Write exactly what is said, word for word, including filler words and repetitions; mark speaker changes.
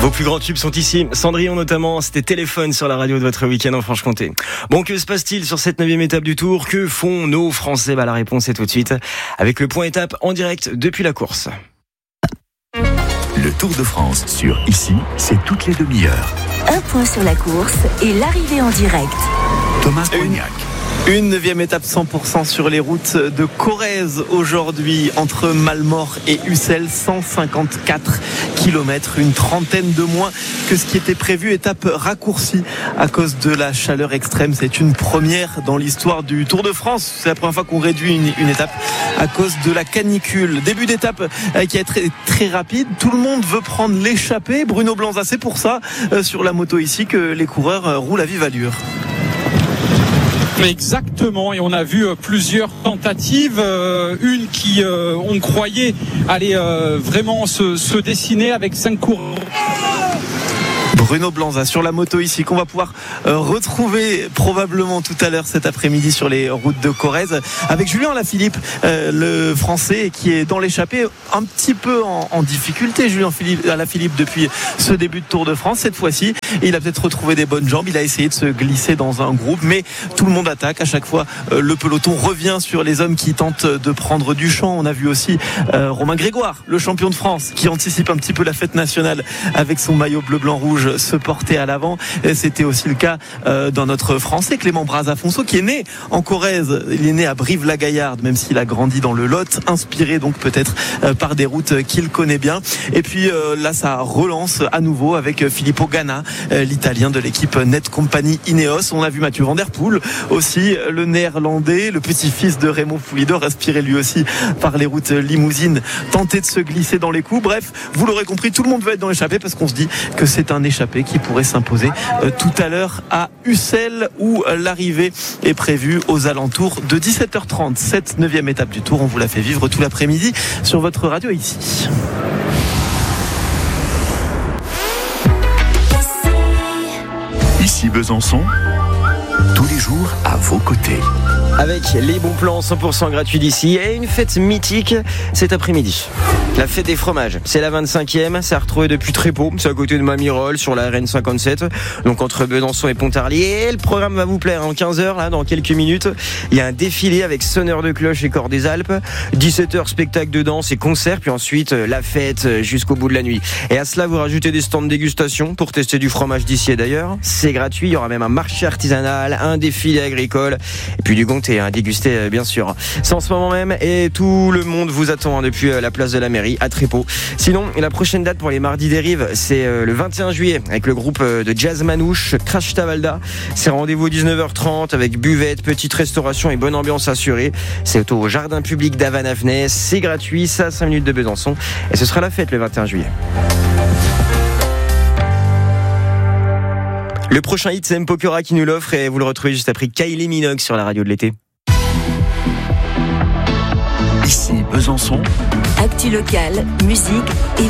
Speaker 1: Vos plus grands tubes sont ici. Cendrillon notamment, c'était Téléphone sur la radio de votre week-end en Franche-Comté. Bon, que se passe-t-il sur cette neuvième étape du Tour? Que font nos Français? Bah, la réponse est tout de suite avec le point étape en direct depuis la course.
Speaker 2: Le Tour de France sur Ici, c'est toutes les demi-heures.
Speaker 3: Un point sur la course et l'arrivée en direct.
Speaker 2: Thomas Cognac.
Speaker 4: Une neuvième étape cent pour cent sur les routes de Corrèze aujourd'hui entre Malmort et Ussel, cent cinquante-quatre kilomètres, une trentaine de moins que ce qui était prévu. Étape raccourcie à cause de la chaleur extrême. C'est une première dans l'histoire du Tour de France. C'est la première fois qu'on réduit une, une étape à cause de la canicule. Début d'étape qui est très, très rapide. Tout le monde veut prendre l'échappée. Bruno Blanza, c'est pour ça sur la moto ici que les coureurs roulent à vive allure.
Speaker 5: Exactement, et on a vu plusieurs tentatives, euh, une qui euh, on croyait allait euh, vraiment se, se dessiner avec cinq coureurs.
Speaker 4: Bruno Blanza sur la moto ici qu'on va pouvoir euh, retrouver probablement tout à l'heure cet après-midi sur les routes de Corrèze avec Julien Alaphilippe, euh, le Français qui est dans l'échappée un petit peu en, en difficulté. Julien Alaphilippe depuis ce début de Tour de France, cette fois-ci il a peut-être retrouvé des bonnes jambes, il a essayé de se glisser dans un groupe, mais tout le monde attaque à chaque fois. Euh, le peloton revient sur les hommes qui tentent de prendre du champ. On a vu aussi euh, Romain Grégoire, le champion de France, qui anticipe un petit peu la fête nationale avec son maillot bleu-blanc-rouge, se porter à l'avant. Et c'était aussi le cas euh, d'un autre Français, Clément Brazafonso, qui est né en Corrèze. Il est né à Brive-la-Gaillarde, même s'il a grandi dans le Lot, inspiré donc peut-être euh, par des routes qu'il connaît bien. Et puis euh, là, ça relance à nouveau avec Filippo Ganna, euh, l'Italien de l'équipe Net Company Ineos. On a vu Mathieu Van Der Poel aussi, le Néerlandais, le petit-fils de Raymond Poulidor, inspiré lui aussi par les routes limousines, tenter de se glisser dans les coups. Bref, vous l'aurez compris, tout le monde veut être dans l'échappée parce qu'on se dit que c'est un échappé qui pourrait s'imposer euh, tout à l'heure à Ussel où euh, l'arrivée est prévue aux alentours de dix-sept heures trente. Cette neuvième étape du Tour, on vous la fait vivre tout l'après-midi sur votre radio ici.
Speaker 2: Ici Besançon, tous les jours à vos côtés.
Speaker 1: Avec les bons plans cent pour cent gratuits d'ici et une fête mythique cet après-midi. La fête des fromages, c'est la vingt-cinquième, c'est à retrouver depuis Trépaux, c'est à côté de Mamirol sur la R N cinquante-sept, donc entre Besançon et Pontarlier. Et le programme va vous plaire, en quinze heures, là, dans quelques minutes, il y a un défilé avec sonneur de cloche et corps des Alpes, dix-sept heures spectacle de danse et concert, puis ensuite la fête jusqu'au bout de la nuit. Et à cela, vous rajoutez des stands de dégustation pour tester du fromage d'ici et d'ailleurs. C'est gratuit, il y aura même un marché artisanal, un défilé agricole, et puis du comté à déguster bien sûr. C'est en ce moment même et tout le monde vous attend hein, depuis la place de la mairie à Trépaux. Sinon, la prochaine date pour les Mardis des Rives, c'est le vingt et un juillet avec le groupe de jazz manouche Crash Tavalda. C'est rendez-vous dix-neuf heures trente avec buvette, petite restauration et bonne ambiance assurée. C'est au jardin public d'Avan-Avenay. C'est gratuit, ça à cinq minutes de Besançon. Et ce sera la fête le vingt et un juillet. Le prochain hit, c'est M. Pokora qui nous l'offre et vous le retrouvez juste après Kylie Minogue sur la radio de l'été.
Speaker 2: Ici Besançon.
Speaker 3: Actu locale, musique et